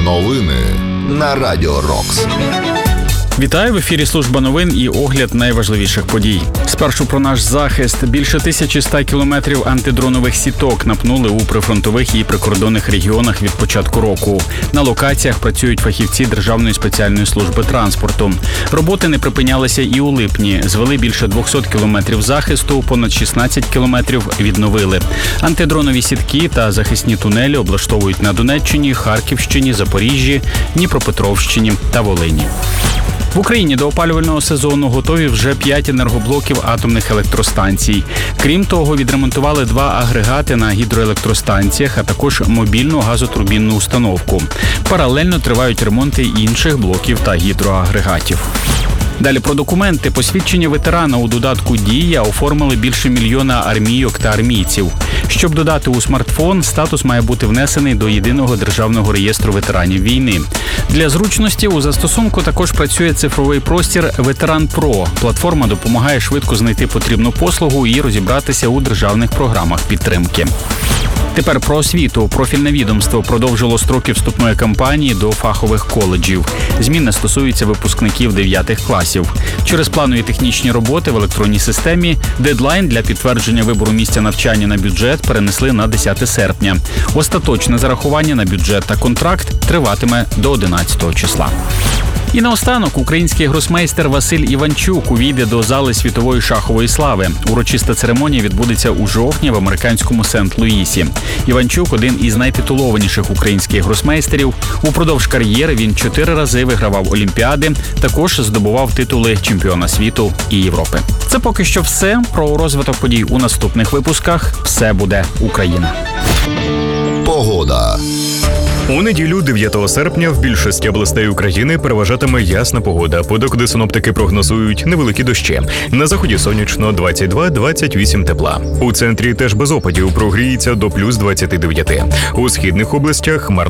Новини на Радіо Рокс. Вітаю, в ефірі служба новин і огляд найважливіших подій. Спершу про наш захист. Більше 1100 кілометрів антидронових сіток напнули у прифронтових і прикордонних регіонах від початку року. На локаціях працюють фахівці Державної спеціальної служби транспорту. Роботи не припинялися і у липні. Звели більше 200 кілометрів захисту, понад 16 кілометрів відновили. Антидронові сітки та захисні тунелі облаштовують на Донеччині, Харківщині, Запоріжжі, Дніпропетровщині та Волині. В Україні до опалювального сезону готові вже 5 енергоблоків атомних електростанцій. Крім того, відремонтували 2 агрегати на гідроелектростанціях, а також мобільну газотурбінну установку. Паралельно тривають ремонти інших блоків та гідроагрегатів. Далі про документи. Посвідчення ветерана у додатку «Дія» оформили більше 1 мільйона армійок та армійців. Щоб додати у смартфон, статус має бути внесений до Єдиного державного реєстру ветеранів війни. Для зручності у застосунку також працює цифровий простір «Ветеран Про». Платформа допомагає швидко знайти потрібну послугу і розібратися у державних програмах підтримки. Тепер про освіту. Профільне відомство продовжило строки вступної кампанії до фахових коледжів. Зміни стосуються випускників 9 класів. Через планові технічні роботи в електронній системі дедлайн для підтвердження вибору місця навчання на бюджет перенесли на 10 серпня. Остаточне зарахування на бюджет та контракт триватиме до 11 числа. І наостанок український гросмейстер Василь Іванчук увійде до зали світової шахової слави. Урочиста церемонія відбудеться у жовтні в американському Сент-Луїсі. Іванчук – один із найтитулованіших українських гросмейстерів. Упродовж кар'єри він 4 рази вигравав Олімпіади, також здобував титули чемпіона світу і Європи. Це поки що все. Про розвиток подій у наступних випусках. Все буде Україна. Погода. У неділю, 9 серпня, в більшості областей України переважатиме ясна погода, подекуди синоптики прогнозують невеликі дощі. На заході сонячно 22-28 тепла. У центрі теж без опадів, прогріється до плюс 29. У східних областях